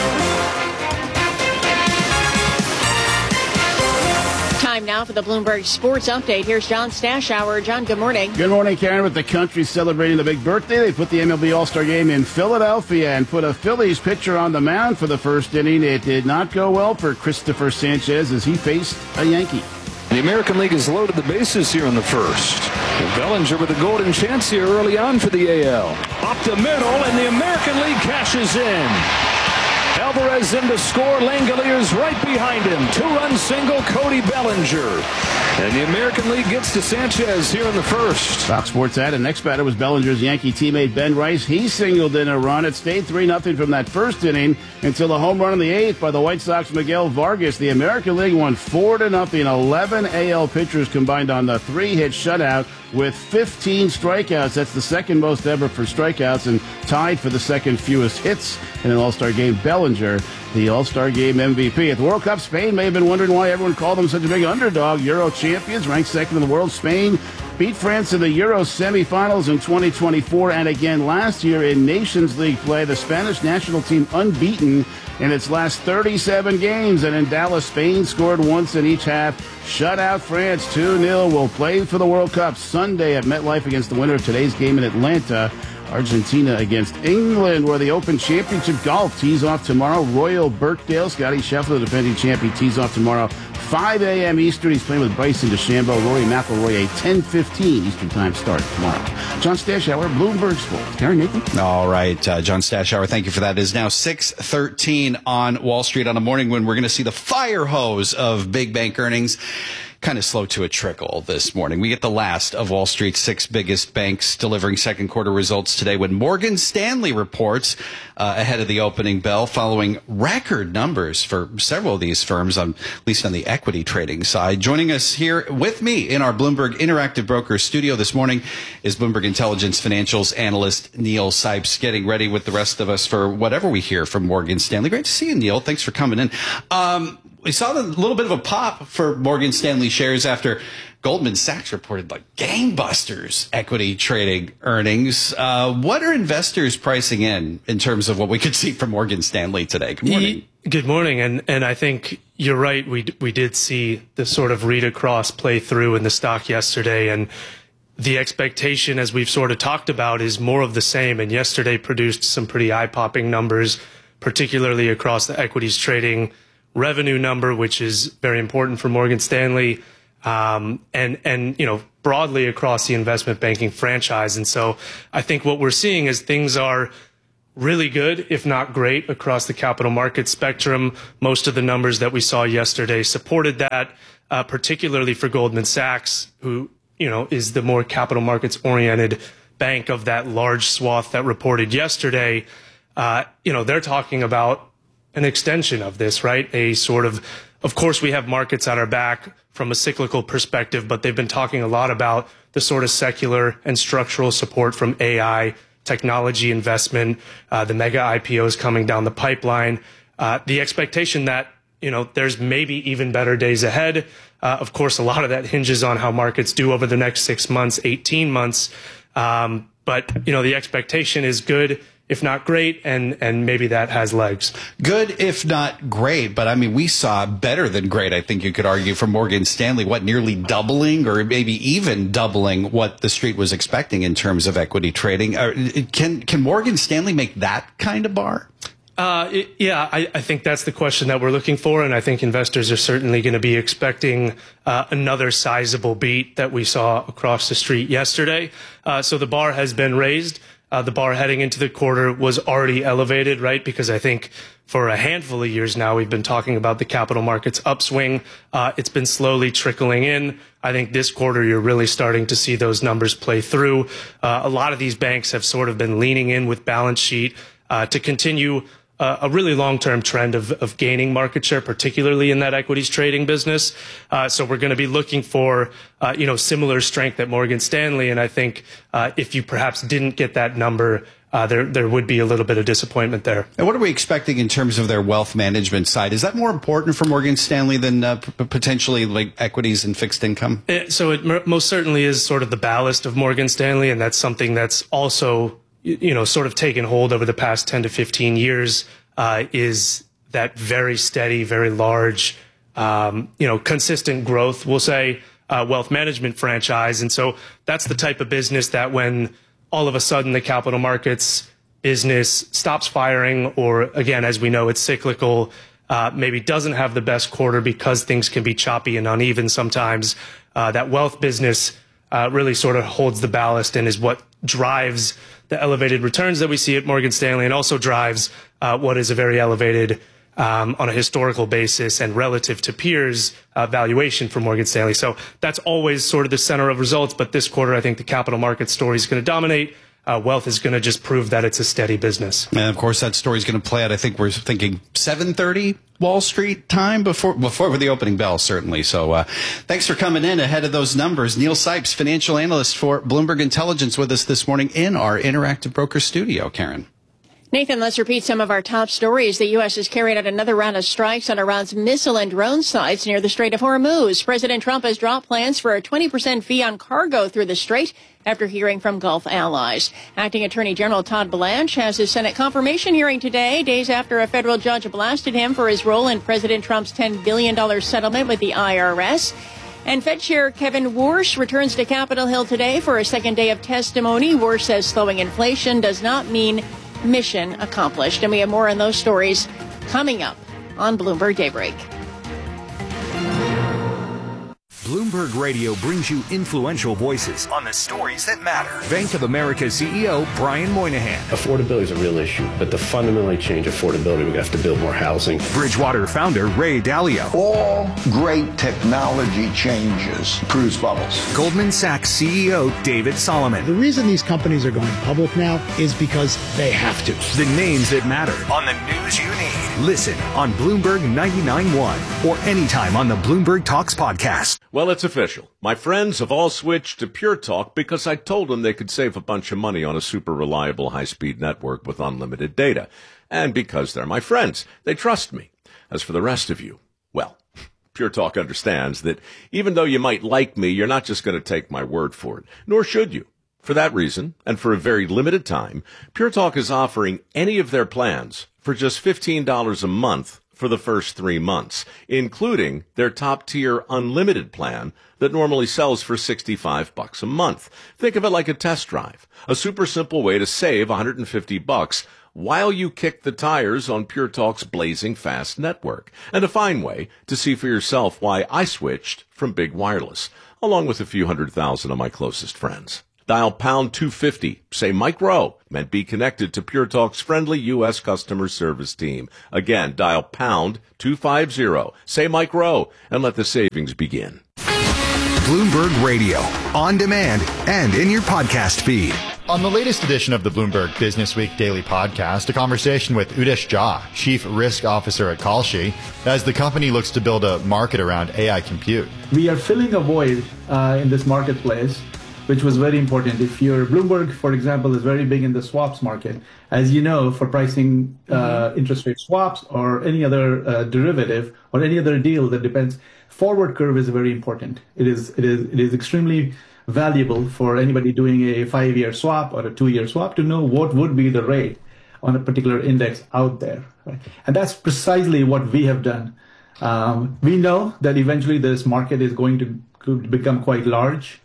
Time now for the Bloomberg Sports Update. Here's John Stashower. John, good morning. Good morning, Karen. With the country celebrating the big birthday, they put the M L B All-Star Game in Philadelphia and put a Phillies pitcher on the mound for the first inning. It did not go well for Christopher Sanchez as he faced a Yankee. The American League has loaded the bases here in the first. Bellinger with a golden chance here early on for the A L. Up the middle, and the American League cashes in. Alvarez in to score. Langoliers right behind him. Two-run single, Cody Bellinger. And the American League gets to Sanchez here in the first. Fox Sports added next batter was Bellinger's Yankee teammate Ben Rice. He singled in a run. It stayed three nothing from that first inning until a home run in the eighth by the White Sox Miguel Vargas. The American League won four to nothing. eleven A L pitchers combined on the three-hit shutout with fifteen strikeouts. That's the second most ever for strikeouts and tied for the second fewest hits in an All-Star game. Bellinger, the All-Star Game M V P. At the World Cup, Spain may have been wondering why everyone called them such a big underdog. Euro champions, ranked second in the world. Spain beat France in the Euro semifinals in twenty twenty-four and again last year in Nations League play. The Spanish national team unbeaten in its last thirty-seven games. And in Dallas, Spain scored once in each half. Shut out France two nil. Will play for the World Cup Sunday at MetLife against the winner of today's game in Atlanta. Argentina against England, where the Open Championship golf tees off tomorrow. Royal Birkdale, Scotty Scheffler, the defending champion, tees off tomorrow, five a.m. Eastern. He's playing with Bryson DeChambeau. Rory McIlroy, a ten fifteen Eastern time start tomorrow. John Stashower, Bloomberg Sports. Karen, Nathan? All right, uh, John Stashower, thank you for that. It is now six thirteen on Wall Street on a morning when we're going to see the fire hose of big bank earnings kind of slow to a trickle this morning. We get the last of Wall Street's six biggest banks delivering second quarter results today when Morgan Stanley reports uh, ahead of the opening bell following record numbers for several of these firms, on, at least on the equity trading side. Joining us here with me in our Bloomberg Interactive Brokers studio this morning is Bloomberg Intelligence Financials analyst Neil Sipes, getting ready with the rest of us for whatever we hear from Morgan Stanley. Great to see you, Neil. Thanks for coming in. Um, We saw a little bit of a pop for Morgan Stanley shares after Goldman Sachs reported like gangbusters equity trading earnings. Uh, what are investors pricing in in terms of what we could see from Morgan Stanley today? Good morning. Good morning. And, and I think you're right. We, we did see the sort of read across play through in the stock yesterday. And the expectation, as we've sort of talked about, is more of the same. And yesterday produced some pretty eye-popping numbers, particularly across the equities trading revenue number, which is very important for Morgan Stanley, um, and, and, you know, broadly across the investment banking franchise. And so I think what we're seeing is things are really good, if not great, across the capital market spectrum. Most of the numbers that we saw yesterday supported that, uh, particularly for Goldman Sachs, who, you know, is the more capital markets oriented bank of that large swath that reported yesterday. Uh, you know, they're talking about an extension of this, right? A sort of, of course, we have markets at our back from a cyclical perspective, but they've been talking a lot about the sort of secular and structural support from A I, technology investment, uh, the mega I P Os coming down the pipeline, uh, the expectation that, you know, there's maybe even better days ahead. Uh, of course, a lot of that hinges on how markets do over the next six months, eighteen months. Um, but, you know, the expectation is good, if not great, and, and maybe that has legs. Good, if not great. But I mean, we saw better than great, I think you could argue, from Morgan Stanley, what, nearly doubling or maybe even doubling what the street was expecting in terms of equity trading. Uh, can, can Morgan Stanley make that kind of bar? Uh, it, yeah, I, I think that's the question that we're looking for. And I think investors are certainly going to be expecting uh, another sizable beat that we saw across the street yesterday. Uh, so the bar has been raised. Uh, the bar heading into the quarter was already elevated, right? Because I think for a handful of years now, we've been talking about the capital markets upswing. Uh, it's been slowly trickling in. I think this quarter, you're really starting to see those numbers play through. Uh, a lot of these banks have sort of been leaning in with balance sheet uh, to continue Uh, a really long-term trend of, of gaining market share, particularly in that equities trading business. Uh, so we're going to be looking for, uh, you know, similar strength at Morgan Stanley. And I think uh, if you perhaps didn't get that number, uh, there there would be a little bit of disappointment there. And what are we expecting in terms of their wealth management side? Is that more important for Morgan Stanley than uh, p- potentially like equities and fixed income? It, so it m- most certainly is sort of the ballast of Morgan Stanley, and that's something that's also, you know, sort of taken hold over the past ten to fifteen years, uh, is that very steady, very large, um, you know, consistent growth, we'll say, uh, wealth management franchise. And so that's the type of business that when all of a sudden the capital markets business stops firing, or again, as we know, it's cyclical, uh, maybe doesn't have the best quarter because things can be choppy and uneven sometimes, uh, that wealth business uh, really sort of holds the ballast and is what drives the elevated returns that we see at Morgan Stanley, and also drives uh, what is a very elevated, um, on a historical basis and relative to peers, uh, valuation for Morgan Stanley. So that's always sort of the center of results. But this quarter, I think the capital market story is going to dominate. Uh, wealth is going to just prove that it's a steady business. And of course, that story is going to play out. I think we're thinking seven thirty Wall Street time before before the opening bell, certainly. So uh, thanks for coming in ahead of those numbers. Neil Sipes, financial analyst for Bloomberg Intelligence, with us this morning in our Interactive Broker studio. Karen. Nathan, let's repeat some of our top stories. The U S has carried out another round of strikes on Iran's missile and drone sites near the Strait of Hormuz. President Trump has dropped plans for a twenty percent fee on cargo through the strait after hearing from Gulf allies. Acting Attorney General Todd Blanche has his Senate confirmation hearing today, days after a federal judge blasted him for his role in President Trump's ten billion dollars settlement with the I R S. And Fed Chair Kevin Warsh returns to Capitol Hill today for a second day of testimony. Warsh says slowing inflation does not mean mission accomplished. And we have more on those stories coming up on Bloomberg Daybreak. Bloomberg Radio brings you influential voices on the stories that matter. Bank of America C E O Brian Moynihan. Affordability is a real issue, but to fundamentally change affordability, we have to build more housing. Bridgewater founder Ray Dalio. All great technology changes produce bubbles. Goldman Sachs C E O David Solomon. The reason these companies are going public now is because they have to. The names that matter on the news you need. Listen on Bloomberg ninety-nine point one or anytime on the Bloomberg Talks podcast. Well, it's official. My friends have all switched to Pure Talk because I told them they could save a bunch of money on a super reliable high-speed network with unlimited data. And because they're my friends, they trust me. As for the rest of you, well, Pure Talk understands that even though you might like me, you're not just going to take my word for it, nor should you. For that reason, and for a very limited time, Pure Talk is offering any of their plans for just fifteen dollars a month for the first three months, including their top-tier unlimited plan that normally sells for sixty-five bucks a month. Think of it like a test drive, a super simple way to save one hundred fifty bucks while you kick the tires on Pure Talk's blazing fast network, and a fine way to see for yourself why I switched from Big Wireless, along with a few hundred thousand of my closest friends. Dial pound two fifty, say Mike Rowe, and be connected to Pure Talk's friendly U S customer service team. Again, dial pound two fifty, say Mike Rowe, and let the savings begin. Bloomberg Radio, on demand and in your podcast feed. On the latest edition of the Bloomberg Business Week Daily Podcast, a conversation with Udesh Jha, Chief Risk Officer at Kalshi, as the company looks to build a market around A I compute. We are filling a void uh, in this marketplace, which was very important. If you're Bloomberg, for example, is very big in the swaps market. As you know, for pricing uh, mm-hmm. interest rate swaps or any other uh, derivative or any other deal that depends, forward curve is very important. It is it is it is extremely valuable for anybody doing a five-year swap or a two-year swap to know what would be the rate on a particular index out there. Right? And that's precisely what we have done. Um, we know that eventually this market is going to, to become quite large.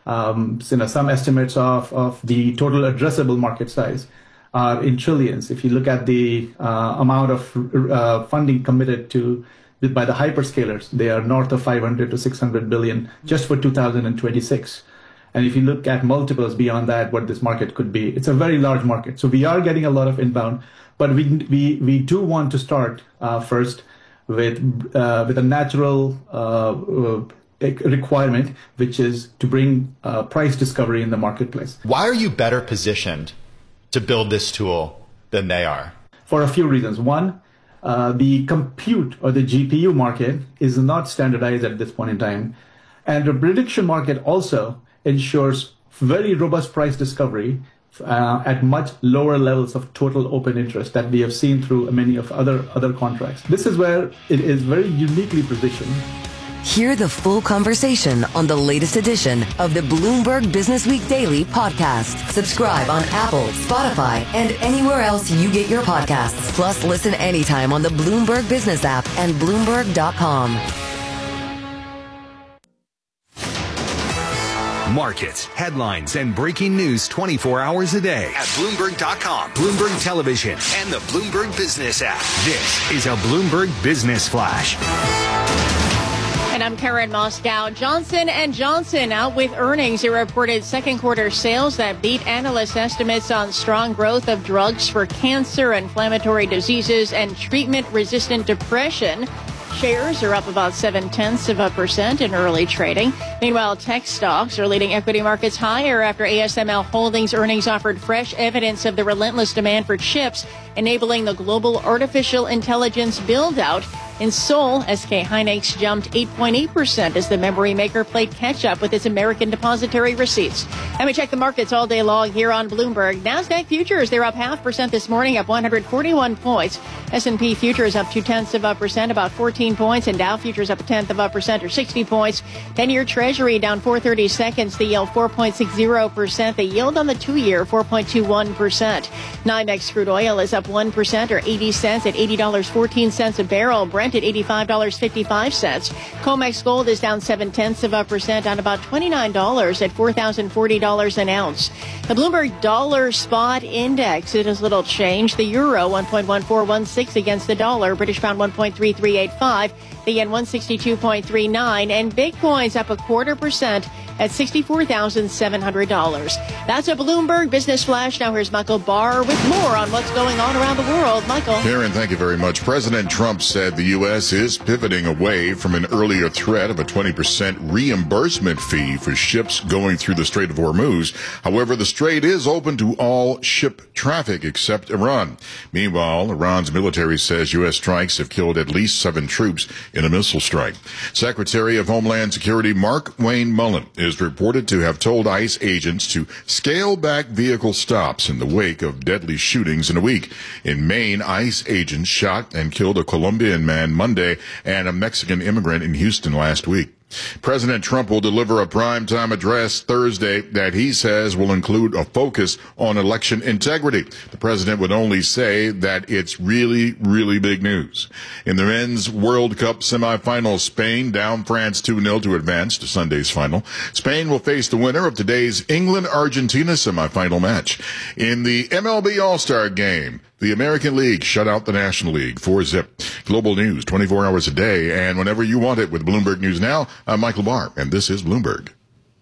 Um, so, you know, some estimates of, of the total addressable market size are in trillions. If you look at the uh, amount of uh, funding committed to by the hyperscalers, they are north of five hundred to six hundred billion just for two thousand twenty-six. And if you look at multiples beyond that, what this market could be, it's a very large market. So we are getting a lot of inbound, but we we, we do want to start uh, first with uh, with a natural uh, uh, requirement, which is to bring uh, price discovery in the marketplace. Why are you better positioned to build this tool than they are? For a few reasons. One, uh, the compute or the G P U market is not standardized at this point in time. And the prediction market also ensures very robust price discovery uh, at much lower levels of total open interest that we have seen through many of other, other contracts. This is where it is very uniquely positioned. Hear the full conversation on the latest edition of the Bloomberg Business Week Daily Podcast. Subscribe on Apple, Spotify, and anywhere else you get your podcasts. Plus, listen anytime on the Bloomberg Business app and Bloomberg dot com. Markets, headlines, and breaking news twenty-four hours a day at Bloomberg dot com, Bloomberg Television, and the Bloomberg Business app. This is a Bloomberg Business Flash. And I'm Karen Moscow. Johnson and Johnson out with earnings. It reported second quarter sales that beat analyst estimates on strong growth of drugs for cancer, inflammatory diseases, and treatment-resistant depression. Shares are up about seven-tenths of a percent in early trading. Meanwhile, tech stocks are leading equity markets higher after A S M L Holdings earnings offered fresh evidence of the relentless demand for chips, enabling the global artificial intelligence build-out. In Seoul, S K Hynix jumped eight point eight percent as the memory maker played catch-up with its American depository receipts. And we check the markets all day long here on Bloomberg. NASDAQ futures, they're up half percent this morning, up one hundred forty-one points. S and P futures up two-tenths of a percent, about fourteen points. And Dow futures up a tenth of a percent, or sixty points. ten-year Treasury down four thirty seconds. The yield four point six zero percent. The yield on the two-year four point two one percent. NYMEX crude oil is up one percent, or eighty cents at eighty dollars and fourteen cents a barrel. Brent at eighty-five dollars and fifty-five cents. COMEX gold is down seven-tenths of a percent on about twenty-nine dollars at four thousand forty dollars an ounce. The Bloomberg Dollar Spot Index, it is little change. The euro one point one four one six against the dollar. British pound one point three three eight five. The yen one sixty-two point three nine. And Bitcoin's up a quarter percent at sixty-four thousand seven hundred dollars. That's a Bloomberg Business Flash. Now here's Michael Barr with more on what's going on around the world. Michael. Karen, thank you very much. President Trump said the U S is pivoting away from an earlier threat of a twenty percent reimbursement fee for ships going through the Strait of Hormuz. However, the strait is open to all ship traffic except Iran. Meanwhile, Iran's military says U S strikes have killed at least seven troops in in a missile strike. Secretary of Homeland Security Mark Wayne Mullen is reported to have told ICE agents to scale back vehicle stops in the wake of deadly shootings in a week. In Maine, ICE agents shot and killed a Colombian man Monday and a Mexican immigrant in Houston last week. President Trump will deliver a primetime address Thursday that he says will include a focus on election integrity. The president would only say that it's really, really big news. In the Men's World Cup semifinals, Spain down France two nil to advance to Sunday's final. Spain will face the winner of today's England-Argentina semifinal match. In the M L B All-Star Game, the American League shut out the National League four zip. Global news twenty-four hours a day and whenever you want it with Bloomberg News Now. I'm Michael Barr, and this is Bloomberg.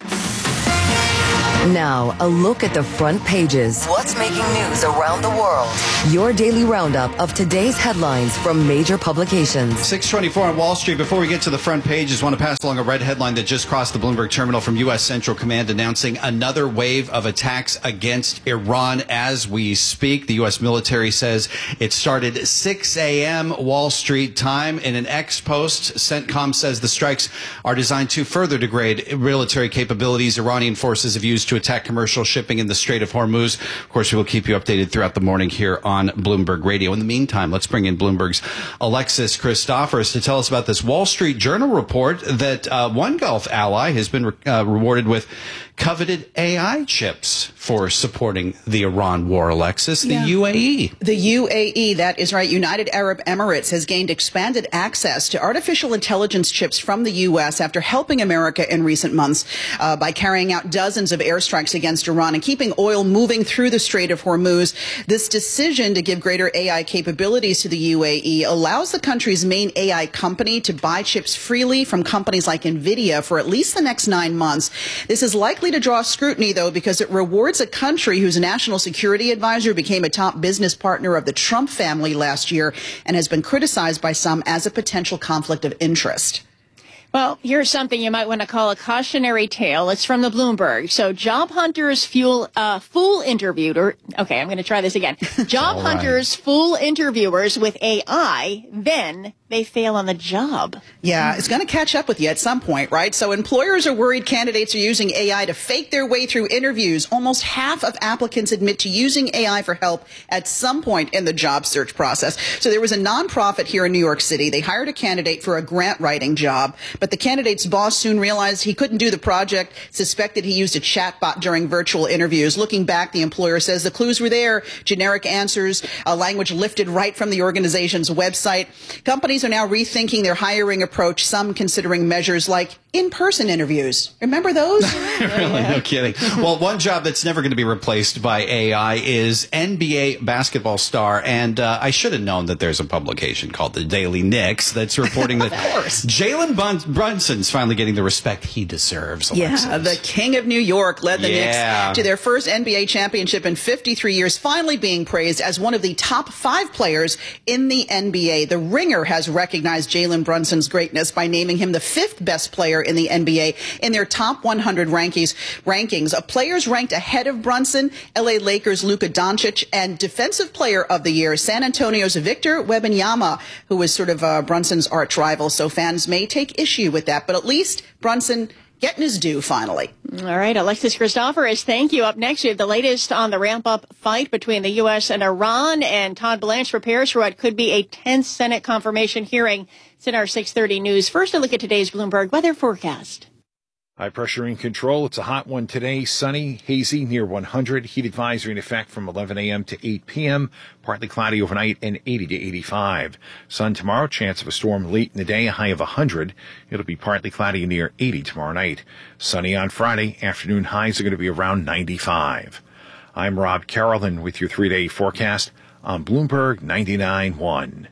Now, a look at the front pages. What's making news around the world? Your daily roundup of today's headlines from major publications. six twenty-four on Wall Street. Before we get to the front pages, want to pass along a red headline that just crossed the Bloomberg terminal from U S. Central Command announcing another wave of attacks against Iran as we speak. The U S military says it started six a.m. Wall Street time. In an X post, CENTCOM says the strikes are designed to further degrade military capabilities Iranian forces have used to attack commercial shipping in the Strait of Hormuz. Of course, we will keep you updated throughout the morning here on Bloomberg Radio. In the meantime, let's bring in Bloomberg's Alexis Christoforous to tell us about this Wall Street Journal report that uh, one Gulf ally has been re- uh, rewarded with coveted A I chips for supporting the Iran war, Alexis, the yeah. U A E. The U A E, that is right. United Arab Emirates has gained expanded access to artificial intelligence chips from the U S after helping America in recent months uh, by carrying out dozens of airstrikes against Iran and keeping oil moving through the Strait of Hormuz. This decision to give greater A I capabilities to the U A E allows the country's main A I company to buy chips freely from companies like NVIDIA for at least the next nine months. This is likely to draw scrutiny, though, because it rewards a country whose national security advisor became a top business partner of the Trump family last year and has been criticized by some as a potential conflict of interest. Well, here's something you might want to call a cautionary tale. It's from the Bloomberg. So job hunters fuel, uh, fool interviewer. Okay, I'm going to try this again. Job hunters right. fool interviewers with A I, then they fail on the job. Yeah, it's going to catch up with you at some point, right? So employers are worried candidates are using A I to fake their way through interviews. Almost half of applicants admit to using A I for help at some point in the job search process. So there was a nonprofit here in New York City. They hired a candidate for a grant writing job, but the candidate's boss soon realized he couldn't do the project, suspected he used a chatbot during virtual interviews. Looking back, the employer says the clues were there. Generic answers, a language lifted right from the organization's website. Companies are now rethinking their hiring approach, some considering measures like in-person interviews. Remember those? Really, no kidding. Well, one job that's never going to be replaced by A I is N B A basketball star. And uh, I should have known that there's a publication called the Daily Knicks that's reporting that Jalen Bun- Brunson's finally getting the respect he deserves. Alexis. Yeah, the king of New York led the yeah. Knicks to their first N B A championship in fifty-three years, finally being praised as one of the top five players in the N B A. The Ringer has recognized Jalen Brunson's greatness by naming him the fifth best player in the N B A in their top one hundred rankings. Rankings of players ranked ahead of Brunson, L A Lakers' Luka Doncic, and Defensive Player of the Year, San Antonio's Victor Wembanyama, who was sort of uh, Brunson's arch rival. So fans may take issue with that, but at least Brunson getting his due finally. All right, Alexis Christoforous, thank you. Up next, we have the latest on the ramp-up fight between the U S and Iran, and Todd Blanche prepares for what could be a tense Senate confirmation hearing. It's in our six thirty news. First, a look at today's Bloomberg weather forecast. High pressure in control. It's a hot one today. Sunny, hazy, near one hundred. Heat advisory in effect from eleven a.m. to eight p.m. Partly cloudy overnight and eighty to eighty-five. Sun tomorrow. Chance of a storm late in the day. A high of one hundred. It'll be partly cloudy near eighty tomorrow night. Sunny on Friday. Afternoon highs are going to be around ninety-five. I'm Rob Carolyn with your three-day forecast on Bloomberg ninety-nine point one.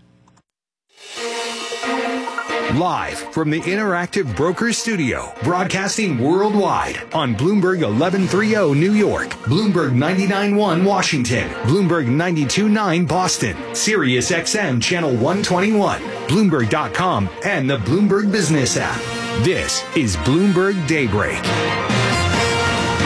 Live from the Interactive Brokers Studio, broadcasting worldwide on Bloomberg eleven thirty New York, Bloomberg ninety-nine point one Washington, Bloomberg ninety-two point nine Boston, Sirius X M Channel one twenty-one, Bloomberg dot com, and the Bloomberg Business app. This is Bloomberg Daybreak.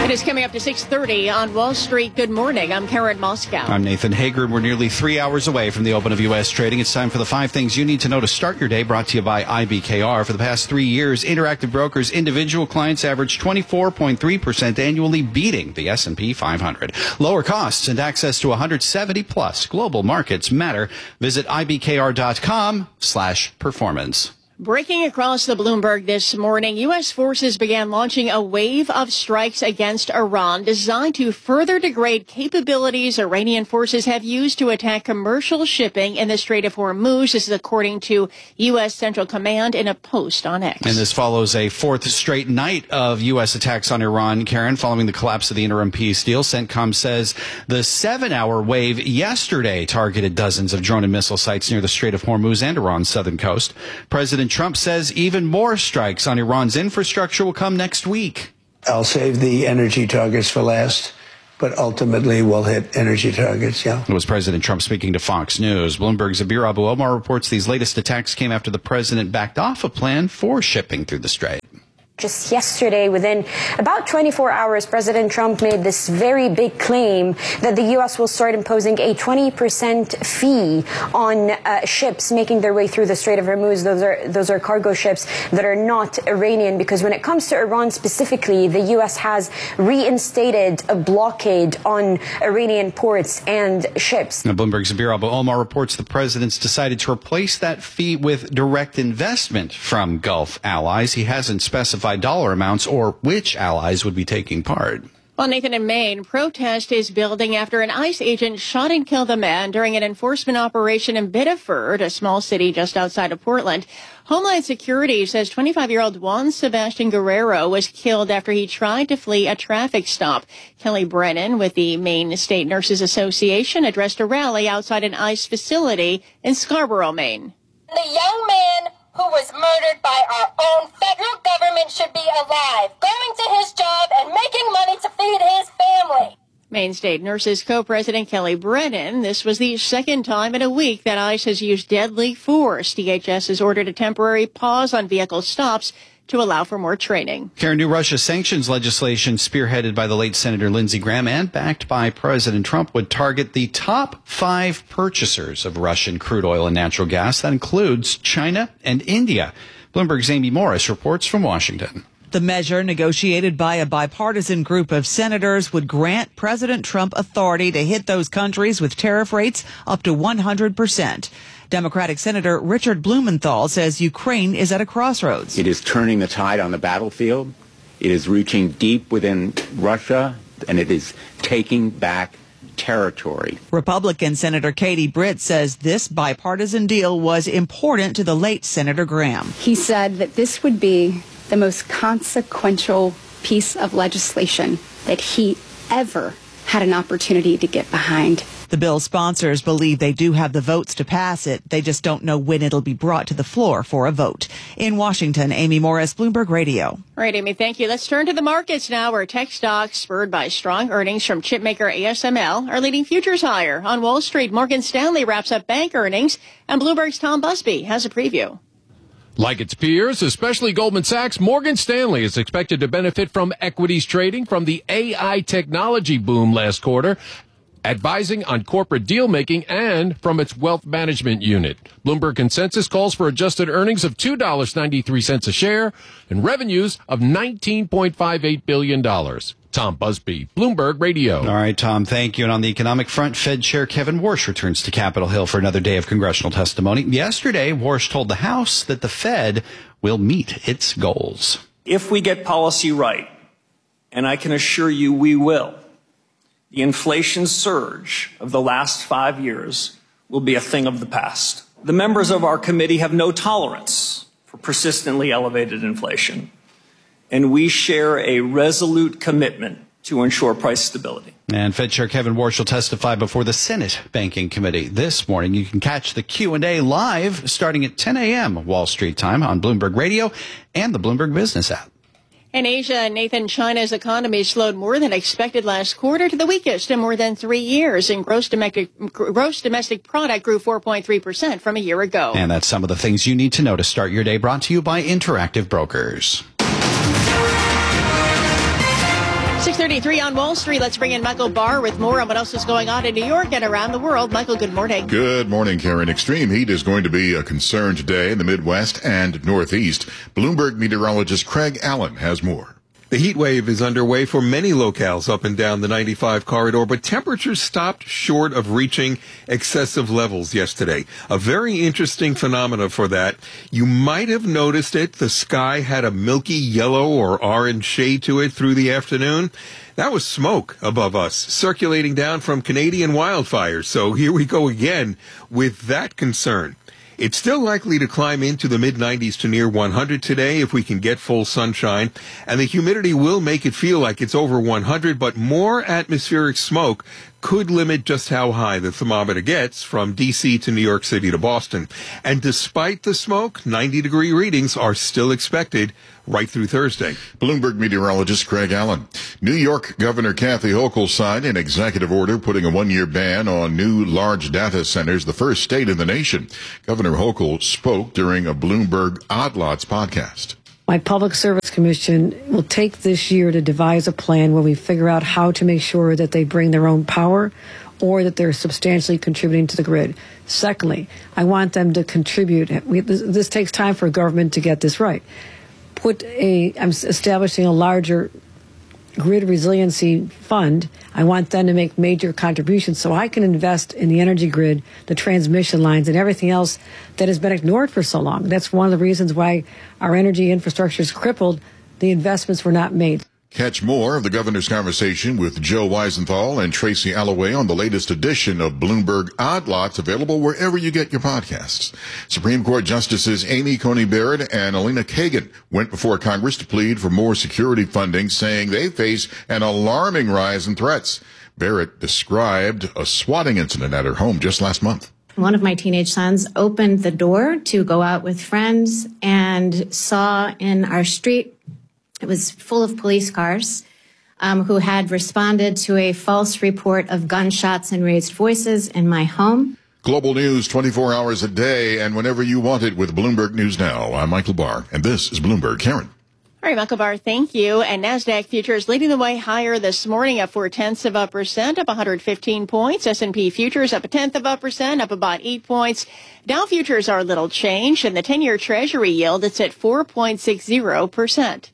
It is coming up to six thirty on Wall Street. Good morning. I'm Karen Moscow. I'm Nathan Hager, and we're nearly three hours away from the open of U S trading. It's time for the five things you need to know to start your day, brought to you by I B K R. For the past three years, Interactive Brokers individual clients averaged twenty-four point three percent annually, beating the S and P five hundred. Lower costs and access to one hundred seventy plus global markets matter. Visit ibkr.com slash performance. Breaking across the Bloomberg this morning, U S forces began launching a wave of strikes against Iran designed to further degrade capabilities Iranian forces have used to attack commercial shipping in the Strait of Hormuz. This is according to U S Central Command in a post on X. And this follows a fourth straight night of U S attacks on Iran, Karen, following the collapse of the interim peace deal. CENTCOM says the seven-hour wave yesterday targeted dozens of drone and missile sites near the Strait of Hormuz and Iran's southern coast. President Trump says even more strikes on Iran's infrastructure will come next week. I'll save the energy targets for last, but ultimately we'll hit energy targets, yeah. It was President Trump speaking to Fox News. Bloomberg's Abir Abu Omar reports these latest attacks came after the president backed off a plan for shipping through the strait. Just yesterday, within about twenty-four hours, President Trump made this very big claim that the U S will start imposing a twenty percent fee on uh, ships making their way through the Strait of Hormuz. Those are those are cargo ships that are not Iranian, because when it comes to Iran specifically, the U S has reinstated a blockade on Iranian ports and ships. Now, Bloomberg's Abir Abu Omar reports the president's decided to replace that fee with direct investment from Gulf allies. He hasn't specified dollar amounts or which allies would be taking part. Well, Nathan, in Maine, protest is building after an ICE agent shot and killed a man during an enforcement operation in Biddeford, a small city just outside of Portland. Homeland Security says twenty-five-year-old Juan Sebastian Guerrero was killed after he tried to flee a traffic stop. Kelly Brennan with the Maine State Nurses Association addressed a rally outside an ICE facility in Scarborough, Maine. The young man who was murdered by our own federal government should be alive, going to his job and making money to feed his family. Maine State Nurses co-president Kelly Brennan. This was the second time in a week that ICE has used deadly force. D H S has ordered a temporary pause on vehicle stops to allow for more training. Karen, new Russia sanctions legislation spearheaded by the late Senator Lindsey Graham and backed by President Trump would target the top five purchasers of Russian crude oil and natural gas. That includes China and India. Bloomberg's Amy Morris reports from Washington. The measure, negotiated by a bipartisan group of senators, would grant President Trump authority to hit those countries with tariff rates up to one hundred percent. Democratic Senator Richard Blumenthal says Ukraine is at a crossroads. It is turning the tide on the battlefield. It is reaching deep within Russia, and it is taking back territory. Republican Senator Katie Britt says this bipartisan deal was important to the late Senator Graham. He said that this would be the most consequential piece of legislation that he ever had an opportunity to get behind. The bill's sponsors believe they do have the votes to pass it. They just don't know when it'll be brought to the floor for a vote. In Washington, Amy Morris, Bloomberg Radio. All right, Amy, thank you. Let's turn to the markets now, where tech stocks, spurred by strong earnings from chipmaker A S M L, are leading futures higher. On Wall Street, Morgan Stanley wraps up bank earnings, and Bloomberg's Tom Busby has a preview. Like its peers, especially Goldman Sachs, Morgan Stanley is expected to benefit from equities trading from the A I technology boom last quarter, advising on corporate deal-making, and from its wealth management unit. Bloomberg Consensus calls for adjusted earnings of two dollars and ninety-three cents a share and revenues of nineteen point five eight billion dollars. Tom Busby, Bloomberg Radio. All right, Tom, thank you. And on the economic front, Fed Chair Kevin Warsh returns to Capitol Hill for another day of congressional testimony. Yesterday, Warsh told the House that the Fed will meet its goals. If we get policy right, and I can assure you we will, the inflation surge of the last five years will be a thing of the past. The members of our committee have no tolerance for persistently elevated inflation, and we share a resolute commitment to ensure price stability. And Fed Chair Kevin Warsh will testify before the Senate Banking Committee this morning. You can catch the Q and A live starting at ten a.m. Wall Street time on Bloomberg Radio and the Bloomberg Business app. In Asia, Nathan, China's economy slowed more than expected last quarter to the weakest in more than three years. And gross domestic, gross domestic product grew four point three percent from a year ago. And that's some of the things you need to know to start your day, brought to you by Interactive Brokers. six thirty-three on Wall Street. Let's bring in Michael Barr with more on what else is going on in New York and around the world. Michael, good morning. Good morning, Karen. Extreme heat is going to be a concern today in the Midwest and Northeast. Bloomberg meteorologist Craig Allen has more. The heat wave is underway for many locales up and down the ninety-five corridor, but temperatures stopped short of reaching excessive levels yesterday. A very interesting phenomena for that. You might have noticed it. The sky had a milky yellow or orange shade to it through the afternoon. That was smoke above us, circulating down from Canadian wildfires. So here we go again with that concern. It's still likely to climb into the mid nineties to near one hundred today if we can get full sunshine, and the humidity will make it feel like it's over one hundred, but more atmospheric smoke could limit just how high the thermometer gets from D C to New York City to Boston. And despite the smoke, ninety degree readings are still expected right through Thursday. Bloomberg meteorologist Craig Allen. New York Governor Kathy Hochul signed an executive order putting a one-year ban on new large data centers, the first state in the nation. Governor Hochul spoke during a Bloomberg Odd Lots podcast. My Public Service Commission will take this year to devise a plan where we figure out how to make sure that they bring their own power or that they're substantially contributing to the grid. Secondly, I want them to contribute. We, this, this takes time for a government to get this right. Put a, I'm establishing a larger grid resiliency fund. I want them to make major contributions so I can invest in the energy grid, the transmission lines, and everything else that has been ignored for so long. That's one of the reasons why our energy infrastructure is crippled. The investments were not made. Catch more of the governor's conversation with Joe Weisenthal and Tracy Alloway on the latest edition of Bloomberg Odd Lots, available wherever you get your podcasts. Supreme Court Justices Amy Coney Barrett and Elena Kagan went before Congress to plead for more security funding, saying they face an alarming rise in threats. Barrett described a swatting incident at her home just last month. One of my teenage sons opened the door to go out with friends and saw in our street, it was full of police cars um, who had responded to a false report of gunshots and raised voices in my home. Global news twenty-four hours a day and whenever you want it with Bloomberg News Now. I'm Michael Barr, and this is Bloomberg. Karen. All right, Michael Barr, thank you. And NASDAQ futures leading the way higher this morning at four tenths of a percent, up one hundred fifteen points. S and P futures up a tenth of a percent, up about eight points. Dow futures are a little changed, and the ten-year Treasury yield, it's at four point six zero percent.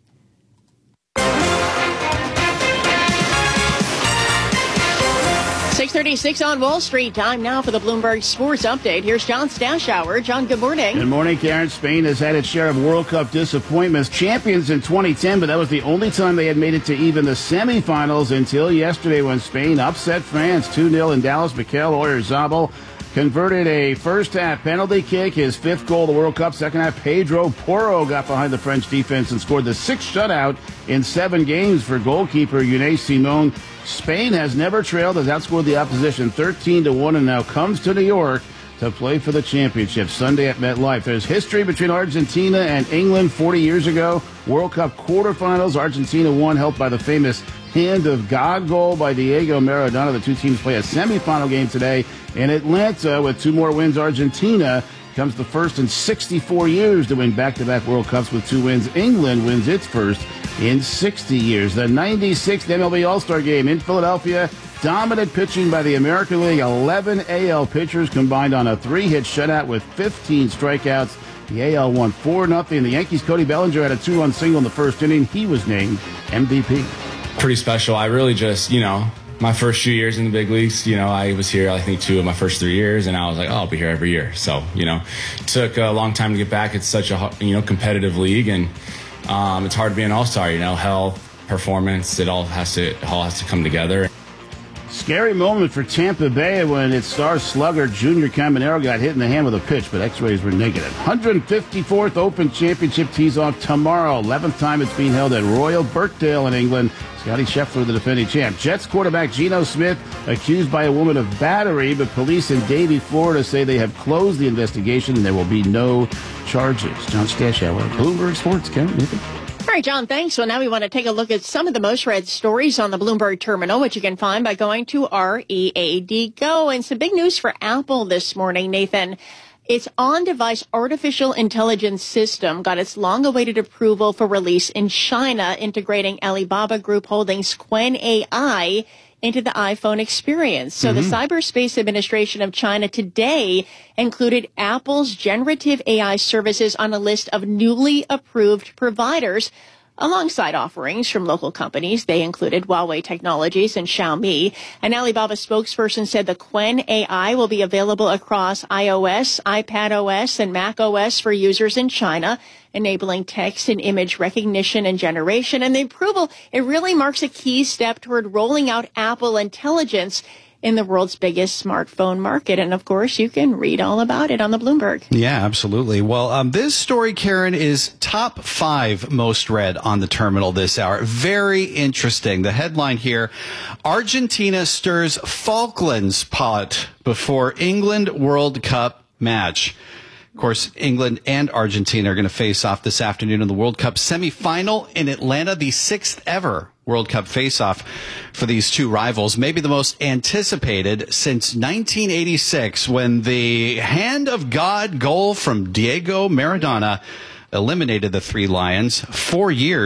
six thirty-six on Wall Street. Time now for the Bloomberg Sports Update. Here's John Stashower. John, good morning. Good morning, Karen. Spain has had its share of World Cup disappointments. Champions in twenty ten, but that was the only time they had made it to even the semifinals until yesterday when Spain upset France two nil in Dallas. Mikel Oyarzabal converted a first-half penalty kick, his fifth goal of the World Cup. Second half, Pedro Porro got behind the French defense and scored the sixth shutout in seven games for goalkeeper Unai Simon. Spain has never trailed, has outscored the opposition thirteen to one, and now comes to New York to play for the championship Sunday at MetLife. There's history between Argentina and England forty years ago. World Cup quarterfinals, Argentina won, helped by the famous hand of God goal by Diego Maradona. The two teams play a semifinal game today in Atlanta. With two more wins, Argentina becomes the first in sixty-four years to win back-to-back World Cups with two wins. England wins its first in sixty years. The ninety-sixth M L B All-Star Game in Philadelphia. Dominant pitching by the American League. eleven A L pitchers combined on a three-hit shutout with fifteen strikeouts. The A L won four nothing. The Yankees' Cody Bellinger had a two-run single in the first inning. He was named M V P. Pretty special. I really just, you know, my first few years in the big leagues, you know, I was here, I think, two of my first three years, and I was like, oh, I'll be here every year. So, you know, it took a long time to get back. It's such a, you know, competitive league, and um, it's hard to be an all-star, you know, health, performance, it all has to, it all has to come together. Scary moment for Tampa Bay when its star slugger Junior Caminero got hit in the hand with a pitch, but x-rays were negative. one hundred fifty-fourth Open Championship tees off tomorrow. eleventh time it's being held at Royal Birkdale in England. Scotty Scheffler, the defending champ. Jets quarterback Geno Smith accused by a woman of battery, but police in Davie, Florida say they have closed the investigation and there will be no charges. John Stashower, Bloomberg Sports. Karen, Nathan. All right, John, thanks. So now we want to take a look at some of the most read stories on the Bloomberg Terminal, which you can find by going to R E A D Go. And some big news for Apple this morning, Nathan. Its on-device artificial intelligence system got its long-awaited approval for release in China, integrating Alibaba Group Holdings' Qwen A I into the iPhone experience. So mm-hmm. the Cyberspace Administration of China today included Apple's generative A I services on a list of newly approved providers, alongside offerings from local companies. They included Huawei Technologies and Xiaomi. An Alibaba spokesperson said the Qwen A I will be available across iOS, iPadOS, and macOS for users in China, enabling text and image recognition and generation. And the approval, it really marks a key step toward rolling out Apple Intelligence in the world's biggest smartphone market. And of course, you can read all about it on the Bloomberg. Yeah, absolutely. Well, um, this story, Karen, is top five most read on the terminal this hour. Very interesting. The headline here, Argentina stirs Falklands pot before England World Cup match. Of course, England and Argentina are going to face off this afternoon in the World Cup semifinal in Atlanta, the sixth ever World Cup face-off for these two rivals. Maybe the most anticipated since nineteen eighty-six, when the hand of God goal from Diego Maradona eliminated the Three Lions. Four years